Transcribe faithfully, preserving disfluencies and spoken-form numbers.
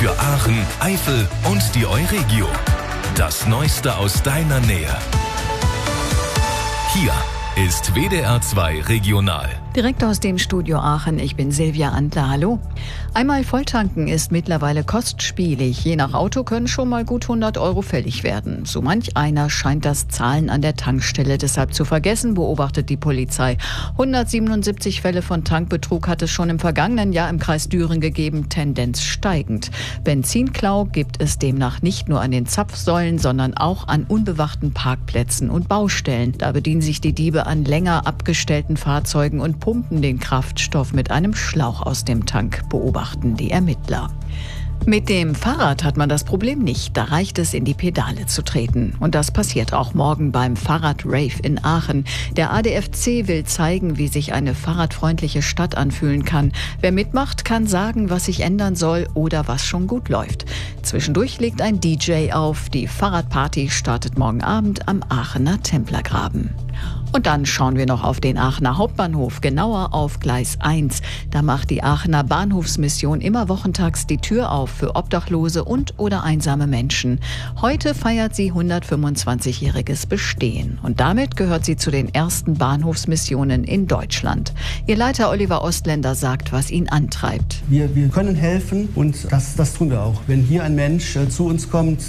für Aachen, Eifel und die Euregio. Das Neueste aus deiner Nähe. Hier ist W D R zwei Regional. Direkt aus dem Studio Aachen, ich bin Silvia Antler, hallo. Einmal volltanken ist mittlerweile kostspielig. Je nach Auto können schon mal gut hundert Euro fällig werden. So manch einer scheint das Zahlen an der Tankstelle deshalb zu vergessen, beobachtet die Polizei. hundertsiebenundsiebzig Fälle von Tankbetrug hat es schon im vergangenen Jahr im Kreis Düren gegeben, Tendenz steigend. Benzinklau gibt es demnach nicht nur an den Zapfsäulen, sondern auch an unbewachten Parkplätzen und Baustellen. Da bedienen sich die Diebe an länger abgestellten Fahrzeugen und pumpen den Kraftstoff mit einem Schlauch aus dem Tank, beobachten die Ermittler. Mit dem Fahrrad hat man das Problem nicht. Da reicht es, in die Pedale zu treten. Und das passiert auch morgen beim Fahrrad-Rave in Aachen. Der A D F C will zeigen, wie sich eine fahrradfreundliche Stadt anfühlen kann. Wer mitmacht, kann sagen, was sich ändern soll oder was schon gut läuft. Zwischendurch legt ein D J auf. Die Fahrradparty startet morgen Abend am Aachener Templergraben. Und dann schauen wir noch auf den Aachener Hauptbahnhof, genauer auf Gleis eins. Da macht die Aachener Bahnhofsmission immer wochentags die Tür auf für Obdachlose und oder einsame Menschen. Heute feiert sie hundertfünfundzwanzigjähriges Bestehen. Und damit gehört sie zu den ersten Bahnhofsmissionen in Deutschland. Ihr Leiter Oliver Ostländer sagt, was ihn antreibt. Wir, wir können helfen und das, das tun wir auch. Wenn hier ein Mensch äh, zu uns kommt,